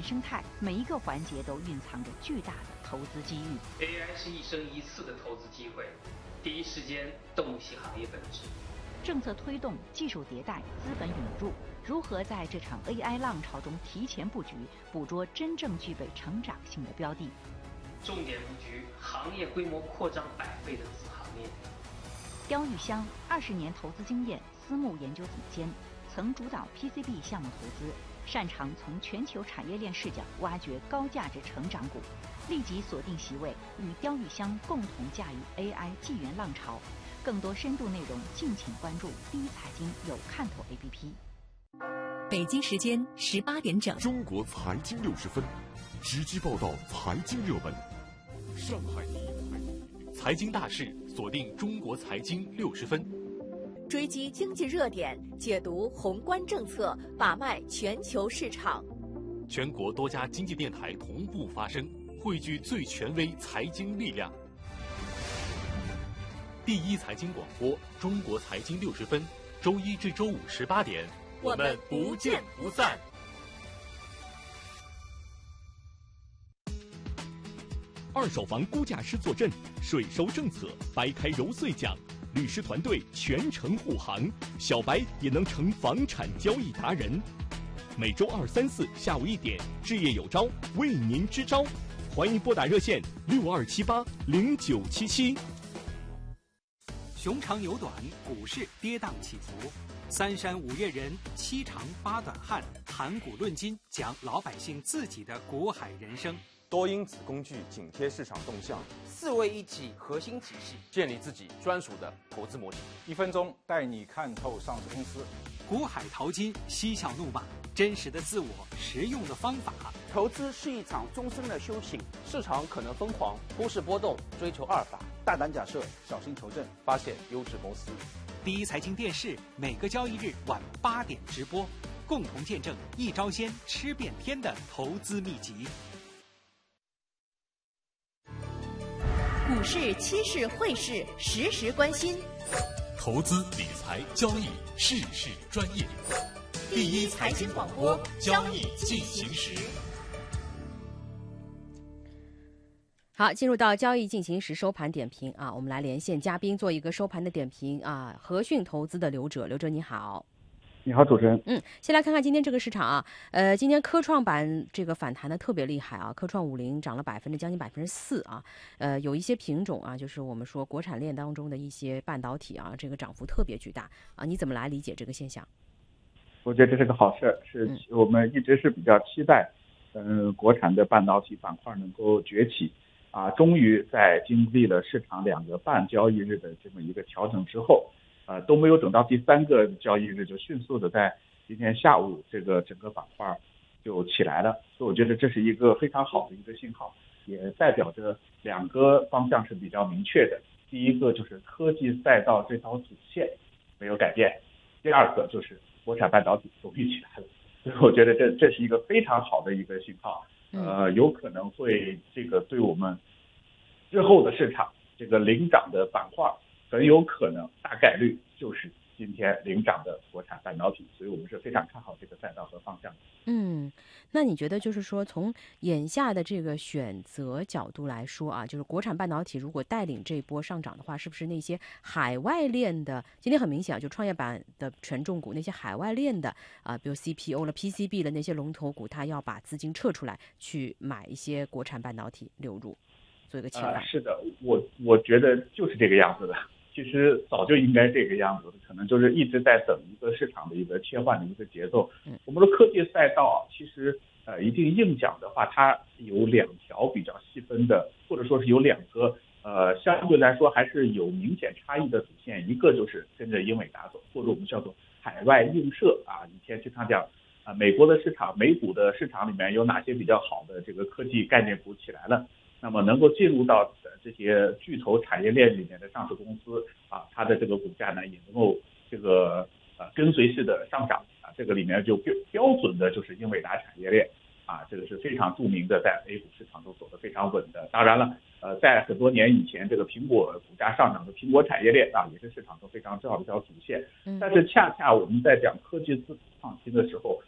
生态，每一个环节都蕴藏着巨大的投资机遇。 AI 是一生一次的投资机会，第一时间洞悉行业本质。 政策推动、技术迭代、资本引入，如何在这场 AI 浪潮中提前布局，捕捉真正具备成长性的标的？ 重点布局行业规模扩张100倍的子行业。 刁玉香20年投资经验，私募研究总监，曾主导 PCB 项目投资，擅长从全球产业链视角挖掘高价值成长股，立即锁定席位，与刁玉香共同驾驭 AI 纪元浪潮。更多深度内容，敬请关注第一财经有看头 APP。 北京时间18点整， 中国财经60分，直击报道财经热门。上海第一财经大事，锁定中国财经60分， 追击经济热点，解读宏观政策，把脉全球市场。 全国多家经济电台同步发声，汇聚最权威财经力量。第一财经广播，中国财经60分，周一至周五18点，我们不见不散。 二手房估价师坐镇，税收政策掰开揉碎讲，律师团队全程护航，小白也能成房产交易达人。每周2、3、4下午1点，置业有招为您支招，欢迎拨打热线62780977。 熊长牛短，股市跌宕起伏，3山5岳人，7长8短汉，谈股论金，讲老百姓自己的股海人生。 多因子工具紧贴市场动向 ，4位一体核心体系， 建立自己专属的投资模型。 1分钟带你看透上市公司， 股海淘金，嬉笑怒骂，真实的自我，实用的方法。 投资是一场终身的修行， 市场可能疯狂，忽视波动，追求阿尔法， 大胆假设，小心求证， 发现优质公司。 第一财经电视每个交易日晚8点直播，共同见证一招鲜吃遍天的投资秘籍。 股市、期市、汇市，时时关心。 投资理财交易，事事专业。第一财经广播，交易进行时。 好，进入到交易进行时收盘点评啊，我们来连线嘉宾做一个收盘的点评啊。和讯投资的刘哲你好。 你好，主持人。 先来看看今天这个市场啊，今天科创板这个反弹的特别厉害啊，科创50涨了将近4%啊，有一些品种啊，就是我们说国产链当中的一些半导体啊，这个涨幅特别巨大啊，你怎么来理解这个现象？ 我觉得这是个好事，是我们一直是比较期待，国产的半导体板块能够崛起啊，终于在经历了市场2个半交易日的这么一个调整之后。都没有等到第3个交易日，就迅速的在今天下午这个整个板块就起来了，所以我觉得这是一个非常好的一个信号，也代表着2个方向是比较明确的。第一个就是科技赛道这条主线没有改变，第2个就是国产半导体终于起来了，所以我觉得这是一个非常好的一个信号，有可能会这个对我们之后的市场这个领涨的板块。很有可能大概率就是今天领涨的国产半导体，所以我们是非常看好这个赛道和方向的。 那你觉得就是说从眼下的这个选择角度来说啊，就是国产半导体如果带领这一波上涨的话，是不是那些海外链的今天很明显啊，就创业板的权重股那些海外链的啊，比如 CPO 了 PCB 了那些龙头股，它要把资金撤出来去买一些国产半导体流入，做一个切换？ 是的，我觉得就是这个样子的。其实早就应该这个样子，可能就是一直在等一个市场的一个切换的一个节奏。我们的科技赛道其实一定硬讲的话，它有2条比较细分的，或者说是有2个相对来说还是有明显差异的主线，一个就是跟着英伟达走，或者我们叫做海外映射啊。以前经常讲美国的市场、美股的市场里面有哪些比较好的这个科技概念股起来了，那么能够进入到这些巨头产业链里面的上市公司啊，它的这个股价呢也能够这个跟随式的上涨啊，这个里面就标准的就是英伟达产业链啊，这个是非常著名的，在 A 股市场中走得非常稳的。当然了，在很多年以前，这个苹果股价上涨的苹果产业链啊，也是市场中非常重要的一条主线。但是恰恰我们在讲科技自主创新的时候，其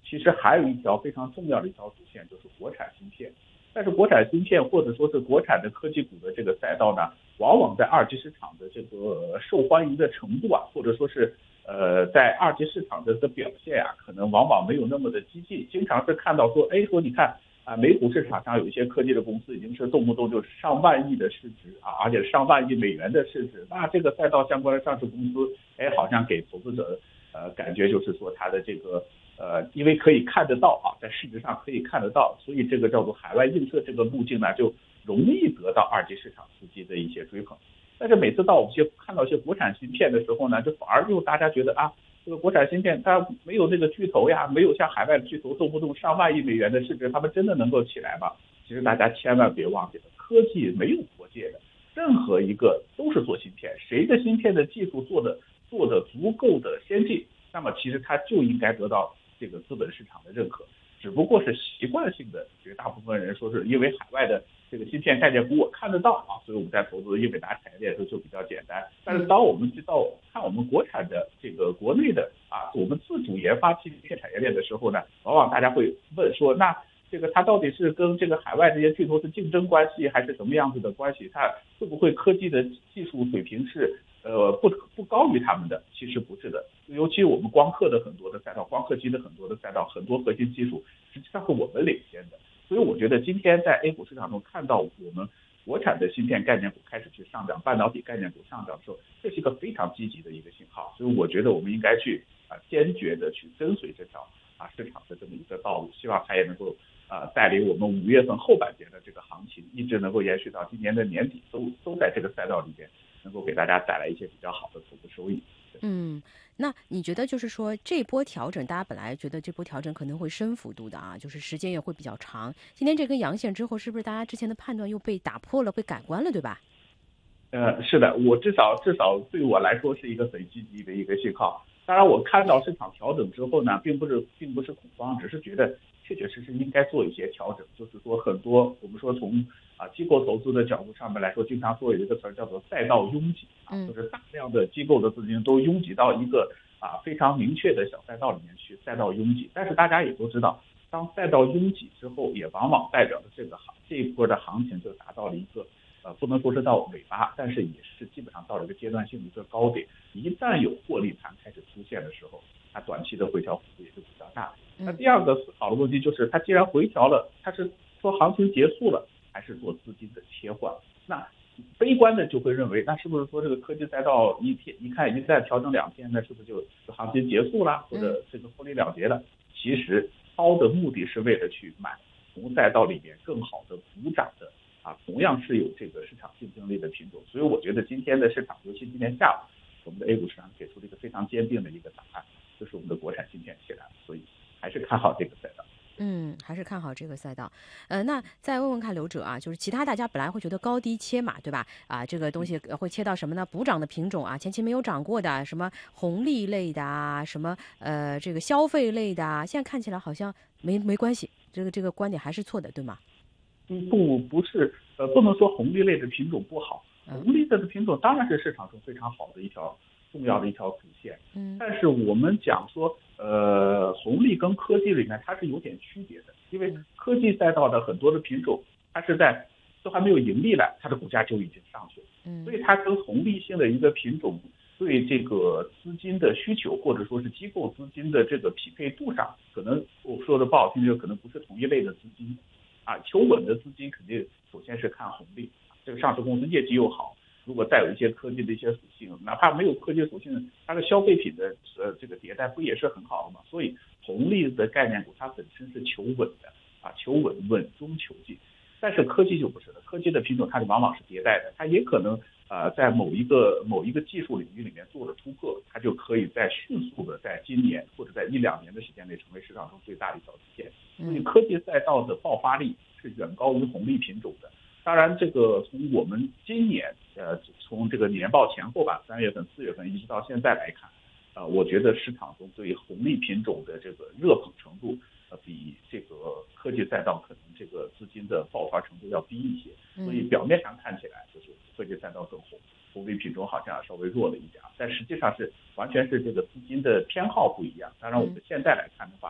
其实还有一条非常重要的一条主线，就是国产芯片。但是国产芯片或者说是国产的科技股的这个赛道呢，往往在二级市场的这个受欢迎的程度啊，或者说是在二级市场的表现啊，可能往往没有那么的激进。经常是看到说，说你看啊，美股市场上有一些科技的公司已经是动不动就是上万亿的市值啊，而且上万亿美元的市值。那这个赛道相关的上市公司，好像给投资者感觉就是说它的这个因为可以看得到啊，在市值上可以看得到，所以这个叫做海外映射这个路径呢，就容易得到二级市场资金的一些追捧。但是每次到我们看到一些国产芯片的时候呢，就反而就大家觉得啊，这个国产芯片它没有那个巨头呀，没有像海外的巨头动不动上万亿美元的市值，他们真的能够起来吗？其实大家千万别忘记了，科技没有国界的，任何一个都是做芯片，谁的芯片的技术做的足够的先进，那么其实它就应该得到这个资本市场的认可。只不过是习惯性的，绝大部分人说是因为海外的这个芯片概念股我看得到啊，所以我们在投资英伟达产业链的时候就比较简单。但是当我们看我们国产的这个国内的啊，我们自主研发芯片产业链的时候呢，往往大家会问说，那这个它到底是跟这个海外这些巨头是竞争关系，还是什么样子的关系？它会不会科技的技术水平是不高于他们的？其实不是的，尤其我们光刻的很多的赛道，光刻机的很多的赛道，很多核心技术实际上是我们领先的。所以我觉得今天在 A 股市场中看到我们国产的芯片概念股开始去上涨，半导体概念股上涨的时候，这是一个非常积极的一个信号。所以我觉得我们应该去坚决的去跟随这条市场的这么一个道路，希望它也能够带领我们5月份后半节的这个行情，一直能够延续到今年的年底，都在这个赛道里边能够给大家带来一些比较好的投资收益。 那你觉得就是说这波调整，大家本来觉得这波调整可能会深幅度的啊，就是时间也会比较长。今天这根阳线之后，是不是大家之前的判断又被打破了，被改观了，对吧？ 是的，我至少对我来说是一个很积极的一个信号。当然，我看到市场调整之后呢，并不是恐慌，只是觉得确确实实应该做一些调整。就是说，很多我们说从机构投资的角度上面来说，经常说有一个词儿叫做赛道拥挤啊，就是大量的机构的资金都拥挤到一个非常明确的小赛道里面去，赛道拥挤。但是大家也都知道，当赛道拥挤之后，也往往代表着这一波的行情就达到了一个不能说是到尾巴，但是也是基本上到了一个阶段性的一个高点。一旦有获利盘开始出现的时候，它短期的回调幅度也是比较大。那第二个思考的问题就是，它既然回调了，它是说行情结束了，还是做资金的切换？那悲观的就会认为，那是不是说这个科技赛道一看已经在调整2天，那是不是就行情结束了，或者这个获利了结了？其实抛的目的是为了去买从赛道里面更好的补涨的同样是有这个市场竞争力的品种。所以我觉得今天的市场，尤其今天下午，我们的 A 股市场给出了一个非常坚定的一个答案，就是我们的国产芯片起来了，所以还是看好这个赛道。 还是看好这个赛道。那再问问看刘哲啊，就是其他大家本来会觉得高低切嘛，对吧？这个东西会切到什么呢？补涨的品种啊，前期没有涨过的，什么红利类的啊，什么这个消费类的啊，现在看起来好像没关系，这个观点还是错的，对吗？ 不是，不能说红利类的品种不好，红利类的品种当然是市场中非常好的一条重要的一条主线。但是我们讲说，红利跟科技里面它是有点区别的，因为科技赛道的很多的品种，它是在都还没有盈利了，它的股价就已经上去了。所以它跟红利性的一个品种对这个资金的需求，或者说是机构资金的这个匹配度上，可能我说的不好听，就可能不是同一类的资金。求稳的资金肯定首先是看红利，这个上市公司业绩又好，如果再有一些科技的一些属性，哪怕没有科技属性，它的消费品的这个迭代不也是很好的吗？所以红利的概念股它本身是求稳的求稳中求进。但是科技就不是的，科技的品种它是往往是迭代的，它也可能在某一个技术领域里面做了突破，它就可以在迅速的在今年或者在1-2年的时间内成为市场中最大的一条主线。所以科技赛道的爆发力是远高于红利品种的。当然，这个从我们今年从这个年报前后吧，3月份、4月份一直到现在来看，我觉得市场中对红利品种的这个热捧程度，比这个科技赛道可能这个资金的爆发程度要低一些。所以表面上看起来就是科技赛道更红，红利品种好像稍微弱了一点，但实际上是完全是这个资金的偏好不一样。当然，我们现在来看的话，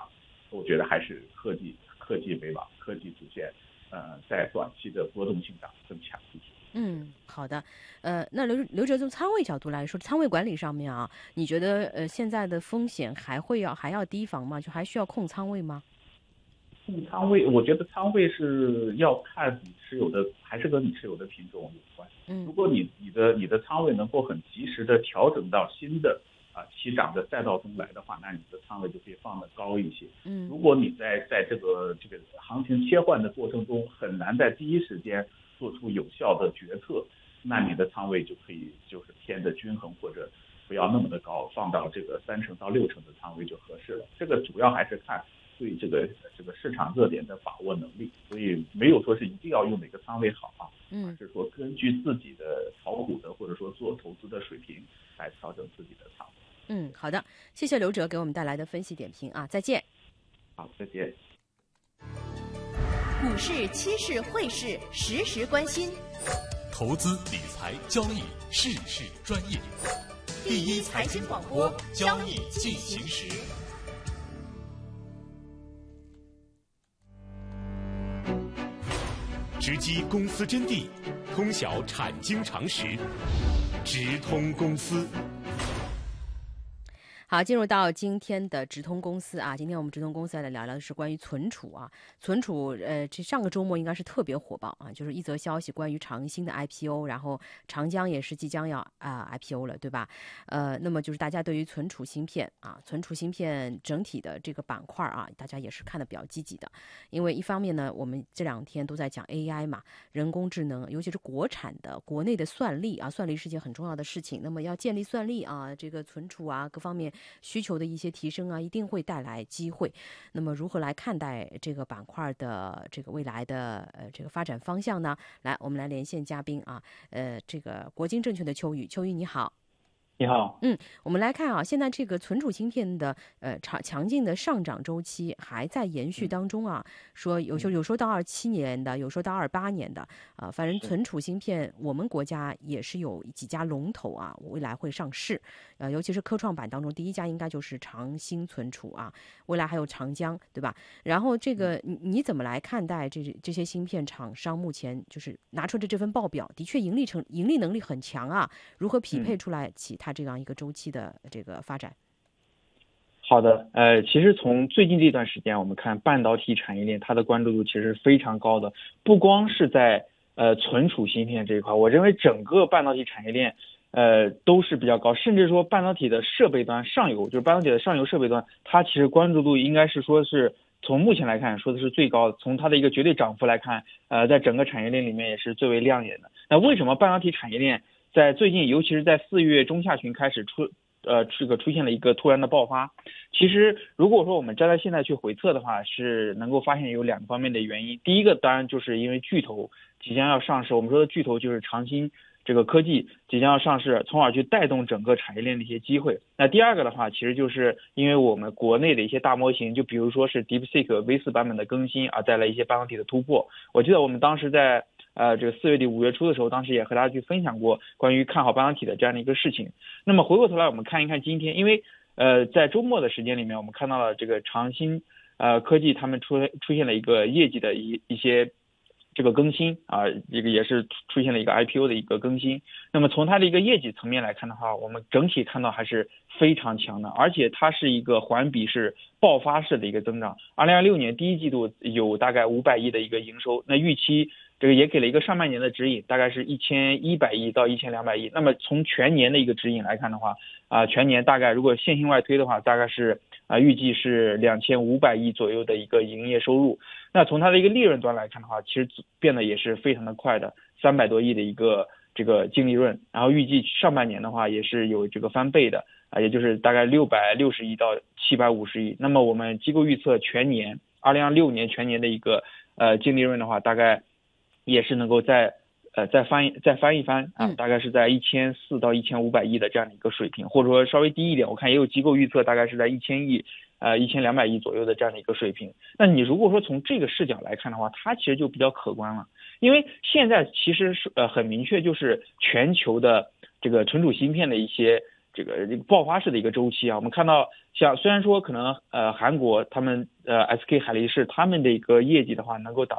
我觉得还是科技为王，科技出现在短期的波动性上更强一些。 好的，那刘哲从仓位角度来说，仓位管理上面啊，你觉得现在的风险还要提防吗？就还需要控仓位吗？ 控仓位，我觉得仓位是要看你持有的，还是跟你持有的品种有关。如果你的仓位能够很及时的调整到新的起涨的赛道中来的话，那你的仓位就可以放得高一些。如果你在这个行情切换的过程中很难在第一时间做出有效的决策，那你的仓位就可以就是偏的均衡，或者不要那么的高，放到这个3成到6成的仓位就合适了。这个主要还是看对这个市场热点的把握能力，所以没有说是一定要用哪个仓位好而是说根据自己的炒股的或者说做投资的水平来调整自己的仓位。 好的，谢谢刘哲给我们带来的分析点评啊，再见。 好，再见。 股市、期市、汇市，时时关心。 投资理财交易，事事专业。第一财经广播，交易进行时。直击公司真谛，通晓产经常识，直通公司。 好，进入到今天的直通公司啊，今天我们直通公司来聊聊的是关于存储啊，存储这上个周末应该是特别火爆啊，就是一则消息关于长兴的 IPO， 然后长江也是即将要IPO 了，对吧？那么就是大家对于存储芯片整体的这个板块啊，大家也是看得比较积极的，因为一方面呢，我们这2天都在讲 AI 嘛，人工智能，尤其是国产的国内的算力啊，算力是件很重要的事情，那么要建立算力啊，这个存储啊各方面需求的一些提升啊，一定会带来机会。那么如何来看待这个板块的这个未来的这个发展方向呢？来，我们来连线嘉宾啊，这个国金证券的邱宇你好。 你好， 我们来看啊，现在这个存储芯片的强劲的上涨周期还在延续当中啊，说有时候到27年的，有时候到28年的啊，反正存储芯片我们国家也是有几家龙头啊，未来会上市，尤其是科创板当中第一家应该就是长兴存储啊，未来还有长江，对吧？然后这个你怎么来看待这些芯片厂商目前就是拿出的这份报表，的确盈利能力很强啊，如何匹配出来其他这样一个周期的这个发展？ 好的，其实从最近这段时间，我们看半导体产业链，它的关注度其实非常高的，不光是在存储芯片这一块，我认为整个半导体产业链都是比较高，甚至说半导体的设备端上游，就是半导体的上游设备端，它其实关注度应该是说是从目前来看说的是最高的，从它的一个绝对涨幅来看，在整个产业链里面也是最为亮眼的。那为什么半导体产业链在最近，尤其是在4月中下旬开始出现了一个突然的爆发？其实如果说我们站在现在去回测的话，是能够发现有2个方面的原因。第一个当然就是因为巨头即将要上市，我们说的巨头就是长兴这个科技即将要上市，从而去带动整个产业链的一些机会。那第二个的话，其实就是因为我们国内的一些大模型，就比如说是 DeepSeek V4 版本的更新带来一些半导体的突破。我记得我们当时在这个4月底5月初的时候，当时也和大家去分享过关于看好半导体的这样的一个事情。那么回过头来我们看一看今天，因为在周末的时间里面，我们看到了这个长兴科技他们出现了一个业绩的一些这个更新啊，这个也是出现了一个 IPO 的一个更新。那么从它的一个业绩层面来看的话，我们整体看到还是非常强的，而且它是一个环比是爆发式的一个增长。2026年第一季度有大概500亿的一个营收，那预期这个也给了一个上半年的指引，大概是1100亿到1200亿。那么从全年的一个指引来看的话，全年大概如果线性外推的话，大概是预计是2500亿左右的一个营业收入。那从它的一个利润端来看的话，其实变得也是非常的快的，300多亿的一个这个净利润，然后预计上半年的话也是有这个翻倍的也就是大概660亿到750亿。那么我们机构预测全年2026年全年的一个净利润的话，大概也是能够再翻一番大概是在1400到1500亿的这样的一个水平，或者说稍微低一点，我看也有机构预测大概是在1000亿1200亿左右的这样的一个水平。那你如果说从这个视角来看的话，它其实就比较可观了，因为现在其实是很明确，就是全球的这个存储芯片的一些这个爆发式的一个周期啊。我们看到像虽然说可能韩国他们SK 海力士他们的一个业绩的话能够达